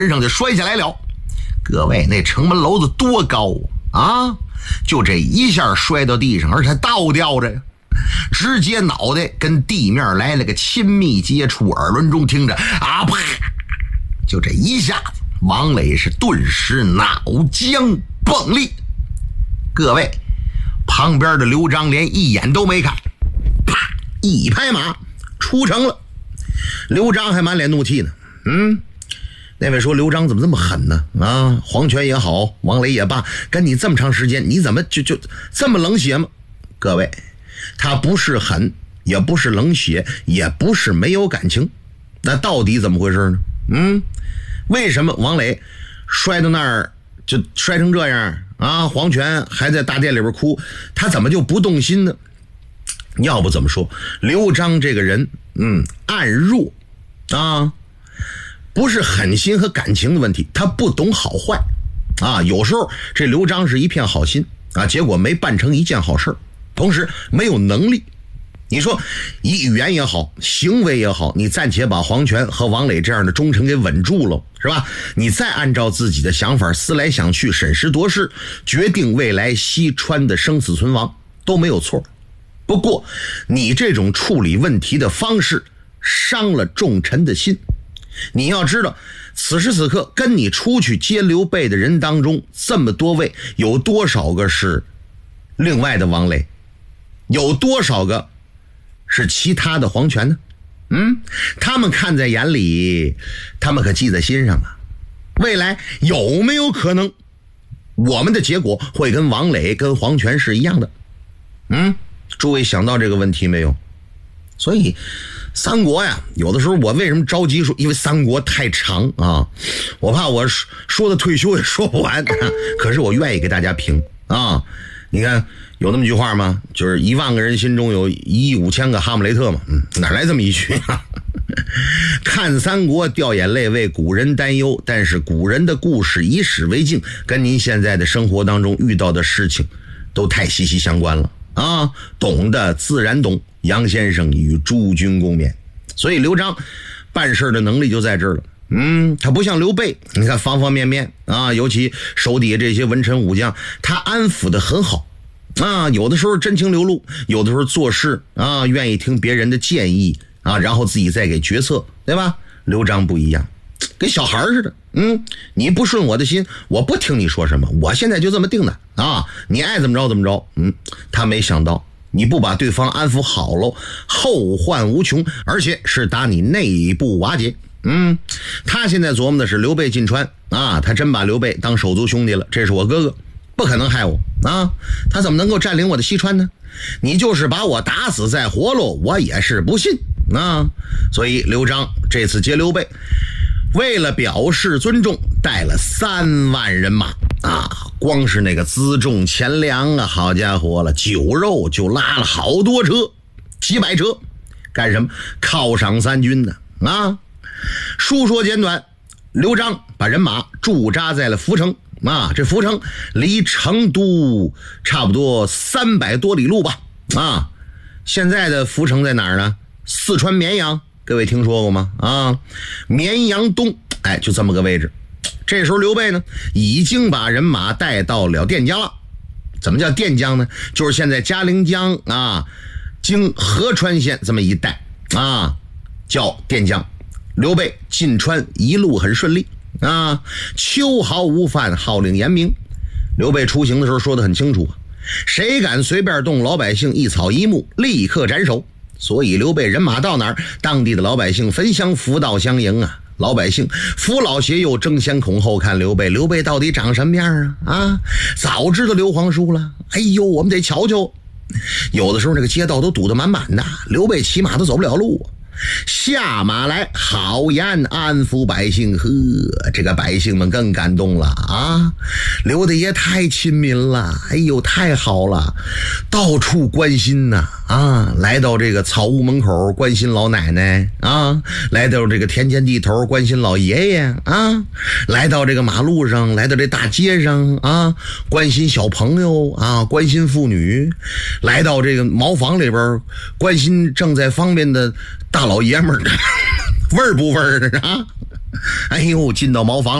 身上就摔下来了。各位，那城门楼子多高啊！就这一下摔到地上，而且倒吊着呀，直接脑袋跟地面来了个亲密接触，耳轮中听着啊啪，就这一下子，王磊是顿时脑浆迸裂。各位，旁边的刘璋连一眼都没看，啪一拍马出城了。刘璋还满脸怒气呢，那位说刘璋怎么这么狠呢？啊，黄权也好，王磊也罢，跟你这么长时间，你怎么就这么冷血吗？各位，他不是狠，也不是冷血，也不是没有感情，那到底怎么回事呢？为什么王磊摔到那儿就摔成这样啊？黄权还在大殿里边哭，他怎么就不动心呢？要不怎么说刘璋这个人暗弱啊，不是狠心和感情的问题，他不懂好坏啊。有时候这刘璋是一片好心啊，结果没办成一件好事，同时没有能力。你说以语言也好，行为也好，你暂且把黄权和王磊这样的忠臣给稳住了，是吧？你再按照自己的想法思来想去，审时度势，决定未来西川的生死存亡都没有错。不过你这种处理问题的方式伤了众臣的心。你要知道，此时此刻跟你出去接刘备的人当中，这么多位，有多少个是另外的王磊？有多少个是其他的黄权呢？他们看在眼里，他们可记在心上啊。未来有没有可能我们的结果会跟王磊跟黄权是一样的？诸位想到这个问题没有？所以三国呀，有的时候我为什么着急说？因为三国太长啊，我怕我说的退休也说不完，可是我愿意给大家评啊。你看有那么句话吗？就是10000个人心中有15000个哈姆雷特嘛。哪来这么一句啊？看三国掉眼泪，为古人担忧，但是古人的故事以史为镜，跟您现在的生活当中遇到的事情都太息息相关了啊！懂的自然懂，杨先生与诸君共勉。所以刘璋办事的能力就在这儿了。他不像刘备，你看方方面面啊，尤其手底下这些文臣武将，他安抚得很好啊。有的时候真情流露，有的时候做事啊，愿意听别人的建议啊，然后自己再给决策，对吧？刘璋不一样，跟小孩似的。你不顺我的心，我不听你说什么，我现在就这么定的啊，你爱怎么着怎么着。他没想到你不把对方安抚好了，后患无穷，而且是打你内部瓦解。他现在琢磨的是刘备进川啊，他真把刘备当手足兄弟了，这是我哥哥，不可能害我啊，他怎么能够占领我的西川呢？你就是把我打死再活喽，我也是不信啊。所以刘璋这次接刘备，为了表示尊重，带了3万人马啊，光是那个辎重钱粮啊，好家伙了，酒肉就拉了好多车，几百车，干什么？犒赏三军呢啊！书说简短，刘璋把人马驻扎在了涪城啊，这涪城离成都差不多300多里路吧啊。现在的涪城在哪儿呢？四川绵阳，各位听说过吗？啊，绵阳东，就这么个位置。这时候刘备呢，已经把人马带到了垫江了。怎么叫垫江呢？就是现在嘉陵江啊，经合川县这么一带啊，叫垫江。刘备进川一路很顺利啊，秋毫无犯，号令严明。刘备出行的时候说得很清楚，谁敢随便动老百姓一草一木，立刻斩首。所以刘备人马到哪儿，当地的老百姓焚香扶道相迎啊。老百姓扶老携幼，争先恐后看刘备，刘备到底长什么样啊？早知道刘皇叔了，哎呦，我们得瞧瞧。有的时候这个街道都堵得满满的，刘备骑马都走不了路，下马来好言安抚百姓，这个百姓们更感动了啊！刘的也太亲民了，哎呦，太好了，到处关心呐啊！来到这个草屋门口关心老奶奶啊，来到这个田间地头关心老爷爷啊，来到这个马路上，来到这大街上啊，关心小朋友啊，关心妇女，来到这个茅房里边关心正在方便的大老爷们儿，味儿不味儿啊？ 哎呦，进到茅房